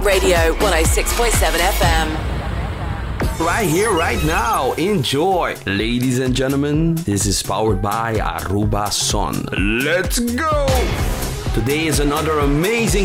Radio 106.7 FM. Right here, right now. Enjoy. Ladies and gentlemen, this is powered by Aruba Sun. Let's go! Today is another amazing